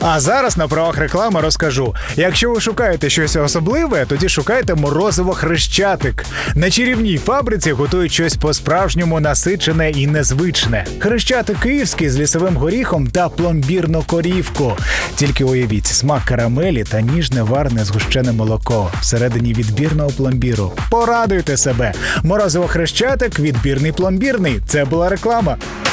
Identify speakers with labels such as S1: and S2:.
S1: А зараз на правах реклами розкажу. Якщо ви шукаєте щось особливе, тоді шукайте морозиво Хрещатик. На чарівній фабриці готують щось по-справжньому насичене і незвичне. Хрещатик київський з лісовим горіхом та пломбірну корівку. Тільки уявіть, смак карамелі та ніжне варне згущене молоко всередині відбірного пломбіру. Порадуйте себе! Морозиво Хрещатик, відбірний пломбірний. Це була реклама.